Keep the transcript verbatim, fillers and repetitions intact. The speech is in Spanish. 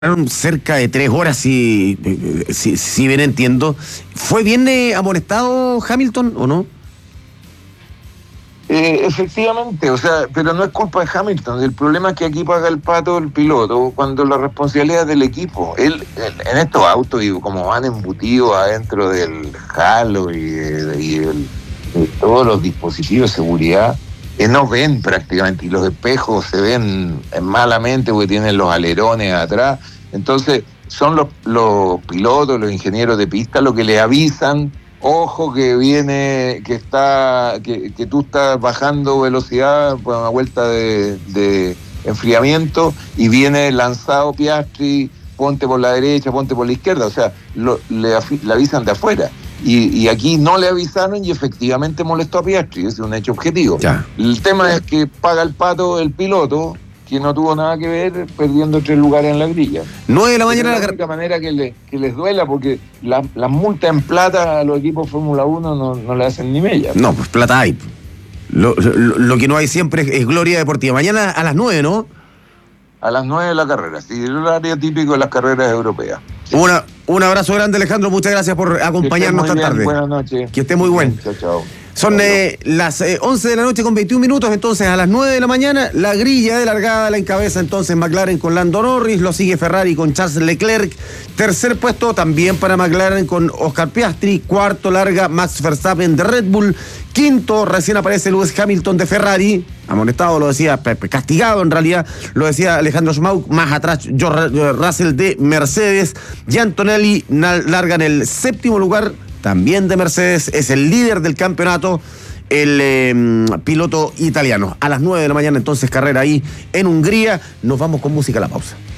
Cerca de tres horas, si, si, si bien entiendo. ¿Fue bien eh, amonestado Hamilton o no? Eh, efectivamente, o sea, pero no es culpa de Hamilton. El problema es que aquí paga el pato el piloto cuando la responsabilidad es del equipo. Él, él en estos autos, y como van embutidos adentro del halo y, y, el, y todos los dispositivos de seguridad, eh, no ven prácticamente, y los espejos se ven malamente porque tienen los alerones atrás. Entonces son los, los pilotos, los ingenieros de pista los que le avisan: ojo que viene, que está, que, que tú estás bajando velocidad por una vuelta de, de enfriamiento y viene lanzado Piastri, ponte por la derecha, ponte por la izquierda. O sea, lo, le, le avisan de afuera. Y, y aquí no le avisaron y efectivamente molestó a Piastri, ese es un hecho objetivo. Ya. El tema es que paga el pato el piloto, que no tuvo nada que ver, perdiendo tres lugares en la grilla. nueve de la mañana. Es la única manera que, le, que les duela, porque las la multas en plata a los equipos Fórmula uno no, no le hacen ni mella. No, pues plata hay. Lo, lo, lo que no hay siempre es, es gloria deportiva. Mañana a las nueve, ¿no? A las nueve de la carrera, sí, el horario típico de las carreras europeas. Sí. Una, un abrazo grande, Alejandro. Muchas gracias por acompañarnos esta tarde. Buenas noches. Que esté muy bueno. Chao, chao. Son eh, las eh, once de la noche con veintiún minutos, entonces a las nueve de la mañana la grilla de largada la encabeza entonces McLaren con Lando Norris, lo sigue Ferrari con Charles Leclerc, tercer puesto también para McLaren con Oscar Piastri, cuarto larga Max Verstappen de Red Bull, quinto recién aparece Lewis Hamilton de Ferrari, amonestado lo decía, castigado en realidad, lo decía Alejandro Schmauk, más atrás George Russell de Mercedes, y Antonelli larga en el séptimo lugar, también de Mercedes, es el líder del campeonato, el eh, piloto italiano. A las nueve de la mañana entonces carrera ahí en Hungría. Nos vamos con música a la pausa.